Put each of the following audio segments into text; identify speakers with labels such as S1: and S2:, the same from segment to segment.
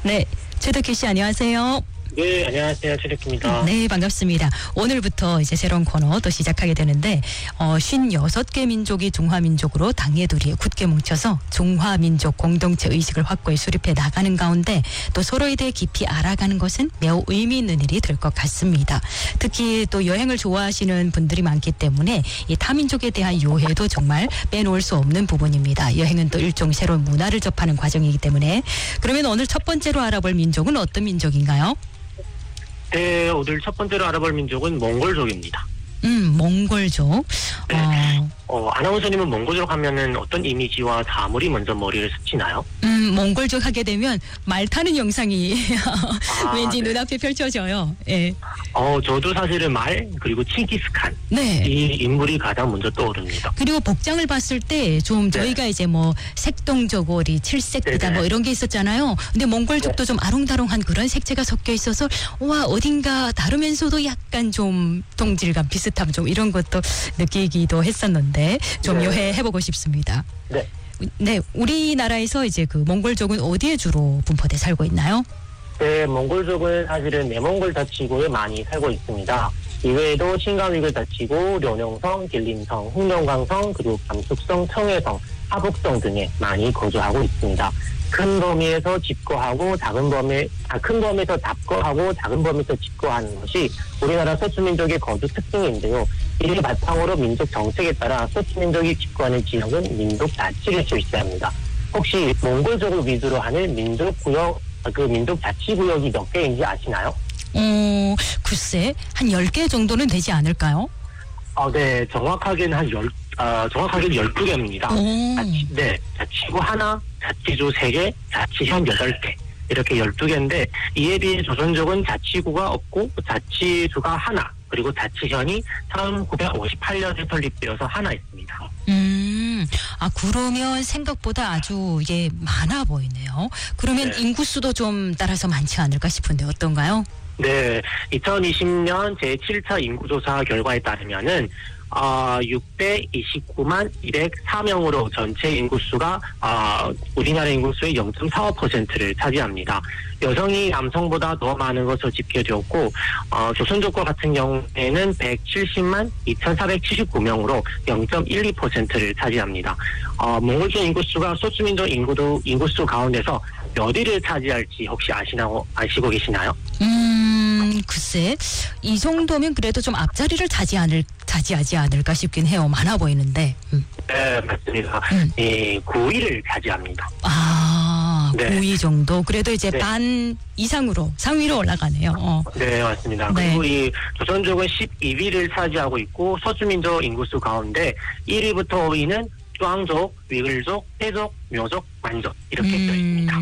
S1: 네, 최덕희 씨 안녕하세요.
S2: 네, 안녕하세요. 최덕희입니다.
S1: 네, 반갑습니다. 오늘부터 이제 새로운 코너 또 시작하게 되는데 56개 민족이 중화민족으로 당예두리에 굳게 뭉쳐서 중화민족 공동체 의식을 확고히 수립해 나가는 가운데 또 서로에 대해 깊이 알아가는 것은 매우 의미 있는 일이 될 것 같습니다. 특히 또 여행을 좋아하시는 분들이 많기 때문에 이 타민족에 대한 유해도 정말 빼놓을 수 없는 부분입니다. 여행은 또 일종 새로운 문화를 접하는 과정이기 때문에 그러면 오늘 첫 번째로 알아볼 민족은 어떤 민족인가요?
S2: 네, 오늘 첫 번째로 알아볼 민족은 몽골족입니다.
S1: 몽골족.
S2: 네. 아나운서님은 몽골족 하면은 어떤 이미지와 사물이 먼저 머리를 스치나요?
S1: 몽골족 하게 되면 말 타는 영상이 왠지
S2: 네.
S1: 눈앞에 펼쳐져요. 예.
S2: 저도 사실은 말 그리고 칭기스칸
S1: 네.
S2: 이 인물이 가장 먼저 떠오릅니다.
S1: 그리고 복장을 봤을 때 좀
S2: 네.
S1: 저희가 이제 뭐 색동저고리, 칠색비다
S2: 네네.
S1: 뭐 이런 게 있었잖아요. 근데 몽골족도 좀 아롱다롱한 그런 색채가 섞여 있어서 와 어딘가 다르면서도 약간 좀 동질감 비슷함 좀 이런 것도 느끼기도 했었는데 좀
S2: 네.
S1: 여행해보고 싶습니다.
S2: 네.
S1: 네, 우리나라에서 이제 그 몽골족은 어디에 주로 분포돼 살고 있나요?
S2: 네, 몽골족은 사실은 내몽골 다치고에 많이 살고 있습니다. 이외에도 신가위글 다치고, 련용성, 길림성, 흑룡강성, 그리고 감숙성, 청해성, 하북성 등에 많이 거주하고 있습니다. 큰 범위에서 집거하고 큰 범위에서 답거하고 작은 범위에서 집거하는 것이 우리나라 소수민족의 거주 특징인데요. 이를 바탕으로 민족 정책에 따라 소수민족이 집거하는 지역은 민족 자치를 실시합니다. 혹시 몽골족을 위주로 하는 민족구역, 민족 자치구역이 몇 개인지 아시나요?
S1: 글쎄 한 10개 정도는 되지 않을까요?
S2: 네, 정확하게는 12개입니다. 네, 자치구 하나, 자치주 3개, 자치현 8개. 이렇게 12개인데, 이에 비해 조선족은 자치구가 없고, 자치주가 하나, 그리고 자치현이 1958년에 설립되어서 하나 있습니다.
S1: 그러면 생각보다 아주 이게 많아 보이네요. 그러면
S2: 네.
S1: 인구수도 좀 따라서 많지 않을까 싶은데 어떤가요?
S2: 네, 2020년 제7차 인구조사 결과에 따르면은 629만 204명으로 전체 인구수가 우리나라 인구수의 0.45%를 차지합니다. 여성이 남성보다 더 많은 것으로 집계되었고 조선족과 같은 경우에는 170만 2,479명으로 0.12%를 차지합니다. 몽골족 인구수가 소수민족 인구수 가운데서 몇 위를 차지할지 혹시 아시고 계시나요?
S1: 글쎄 이 정도면 그래도 좀 앞자리를 차지하지 않을까 싶긴 해요. 많아 보이는데.
S2: 네, 맞습니다. 9위를 차지합니다.
S1: 네. 9위 정도. 그래도 이제
S2: 네.
S1: 반 이상으로 상위로 올라가네요.
S2: 네, 맞습니다.
S1: 네.
S2: 그리고 이 조선족은 12위를 차지하고 있고 소수민족 인구수 가운데 1위부터 5위는 쭈앙족, 위글족, 해족, 묘족, 만족 이렇게 되어 있습니다.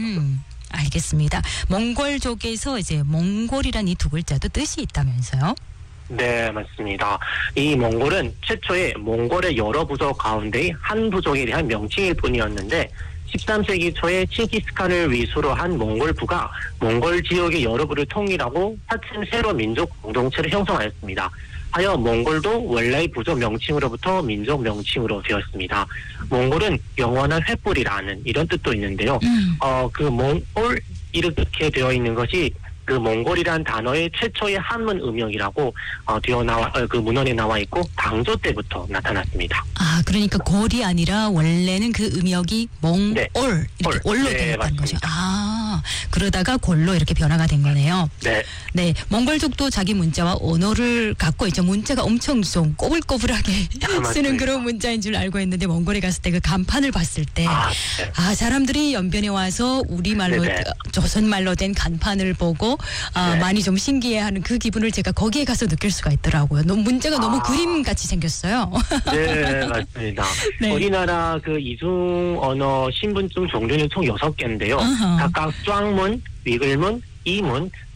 S1: 알겠습니다. 몽골족에서 이제 몽골이란 이 두 글자도 뜻이 있다면서요?
S2: 네, 맞습니다. 이 몽골은 최초에 몽골의 여러 부족 가운데 한 부족에 대한 명칭일 뿐이었는데 13세기 초에 칭기스칸을 위수로 한 몽골부가 몽골 지역의 여러 부를 통일하고 차츰 새로 민족 공동체를 형성하였습니다. 하여 몽골도 원래의 부족 명칭으로부터 민족 명칭으로 되었습니다. 몽골은 영원한 횃불이라는 이런 뜻도 있는데요. 그 몽골 이렇게 되어 있는 것이 그 몽골이란 단어의 최초의 한문 음역이라고 그 문헌에 나와 있고 강조 때부터 나타났습니다.
S1: 그러니까 골이 아니라 원래는 그 음역이 몽올
S2: 네.
S1: 이렇게 올로
S2: 네,
S1: 되었다는 거죠.
S2: 맞습니다.
S1: 그러다가 골로 이렇게 변화가 된 거네요.
S2: 네.
S1: 네, 몽골족도 자기 문자와 언어를 갖고 있죠. 문자가 엄청 좀 꼬불꼬불하게 쓰는 그런 문자인 줄 알고 있는데 몽골에 갔을 때 그 간판을 봤을 때
S2: 네.
S1: 사람들이 연변에 와서 우리말로
S2: 네네.
S1: 조선말로 된 간판을 보고
S2: 네.
S1: 많이 좀 신기해하는 그 기분을 제가 거기에 가서 느낄 수가 있더라고요. 문자가 너무 그림같이 생겼어요.
S2: 네, 맞습니다.
S1: 네.
S2: 우리나라 그 이중 언어 신분증 종류는 총 6개인데요. 각각 쫙문, 위글문, 이문,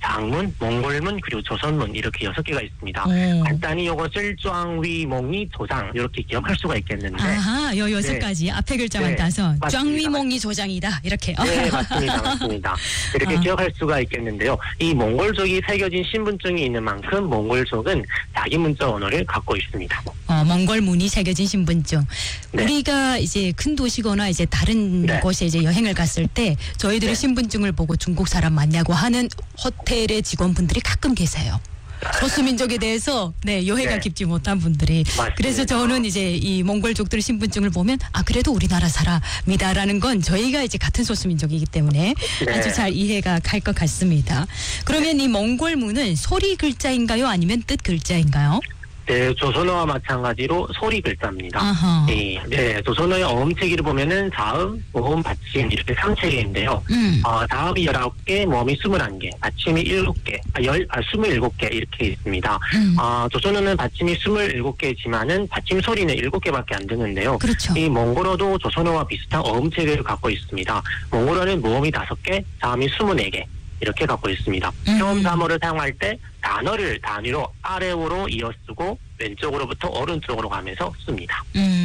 S2: 장문, 몽골문, 그리고 조선문 이렇게 6개가 있습니다. 간단히 이것을 짱위몽이 조장 이렇게 기억할 수가 있겠는데.
S1: 아하, 요 6가지 앞에 글자만 따서 짱위몽이 조장이다 이렇게.
S2: 네, 맞습니다. 이렇게 기억할 수가 있겠는데요. 이 몽골족이 새겨진 신분증이 있는 만큼 몽골족은 자기 문자 언어를 갖고 있습니다.
S1: 몽골 문이 새겨진 신분증.
S2: 네.
S1: 우리가 이제 큰 도시거나 이제 다른 곳에 이제 여행을 갔을 때 저희들이 신분증을 보고 중국 사람 맞냐고 하는 호텔의 직원분들이 가끔 계세요. 소수민족에 대해서 여해가 깊지 못한 분들이.
S2: 맞습니다.
S1: 그래서 저는 이제 이 몽골족들 신분증을 보면 그래도 우리나라 사람이다라는 건 저희가 이제 같은 소수민족이기 때문에 아주 잘 이해가 갈 것 같습니다. 그러면 이 몽골문은 소리 글자인가요? 아니면 뜻 글자인가요?
S2: 네, 조선어와 마찬가지로 소리 글자입니다. 네, 조선어의 어음체기를 보면은 자음, 모음, 받침 이렇게 3체계인데요. 자음이 19개, 모음이 21개, 받침이 7개, 27개 이렇게 있습니다. 조선어는 받침이 27개지만은 받침 소리는 7개밖에 안 되는데요.
S1: 그렇죠.
S2: 이 몽골어도 조선어와 비슷한 어음체계를 갖고 있습니다. 몽골어는 모음이 5개, 자음이 24개. 이렇게 갖고 있습니다. 표음 사모를 사용할 때 단어를 단위로 아래로 이어 쓰고 왼쪽으로부터 오른쪽으로 가면서 씁니다.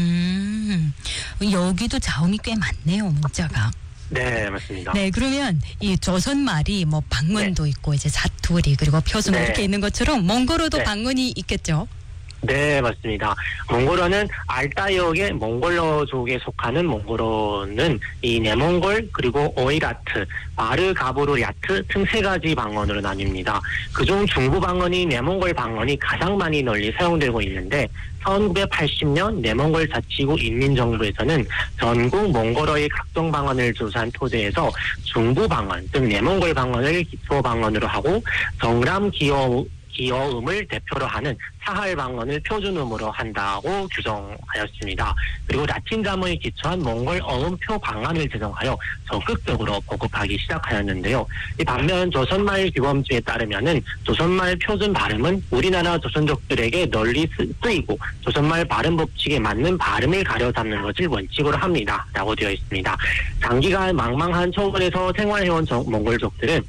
S1: 여기도 자음이 꽤 많네요, 문자가.
S2: 네, 맞습니다.
S1: 네, 그러면 이 조선말이 뭐 방언도 있고 이제 사투리 그리고 표준 이렇게 있는 것처럼 몽골어도 방언이 있겠죠?
S2: 네, 맞습니다. 몽골어는 알타이어의 몽골어족에 속하는 몽골어는 이 네몽골 그리고 오이라트, 바르가보르야트 등 3가지 방언으로 나뉩니다. 그중 중부 방언이 네몽골 방언이 가장 많이 널리 사용되고 있는데 1980년 네몽골 자치구 인민정부에서는 전국 몽골어의 각종 방언을 조사한 토대에서 중부 방언, 즉 네몽골 방언을 기초 방언으로 하고 정람 기어음을 대표로 하는 사할 방언을 표준음으로 한다고 규정하였습니다. 그리고 라틴 자문에 기초한 몽골 어음표 방안을 제정하여 적극적으로 보급하기 시작하였는데요. 이 반면 조선말 규범주에 따르면은 조선말 표준 발음은 우리나라 조선족들에게 널리 쓰이고 조선말 발음 법칙에 맞는 발음을 가려 잡는 것을 원칙으로 합니다.라고 되어 있습니다. 장기간 망망한 초원에서 생활해온 몽골족들은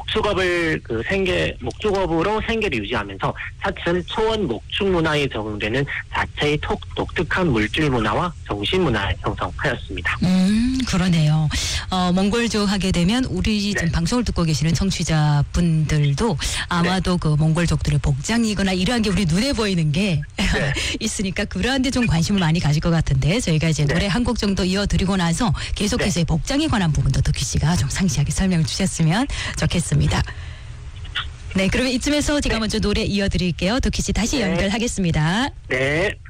S2: 목축업으로 생계를 유지하면서 차츰 초원 목축 문화에 적용되는 자체의 독특한 물질 문화와 정신 문화를 형성하였습니다.
S1: 그러네요. 몽골족 하게 되면 우리 지금 방송을 듣고 계시는 청취자분들도 아마도 그 몽골족들의 복장이거나 이러한 게 우리 눈에 보이는 게 있으니까 그러한 데 좀 관심을 많이 가질 것 같은데 저희가 이제 노래 한 곡 정도 이어드리고 나서 계속해서 복장에 관한 부분도 덕희 씨가 좀 상세하게 설명을 주셨으면 좋겠습니다. 네, 그러면 이쯤에서 제가 먼저 노래 이어드릴게요. 덕희 씨 다시 연결하겠습니다.
S2: 네.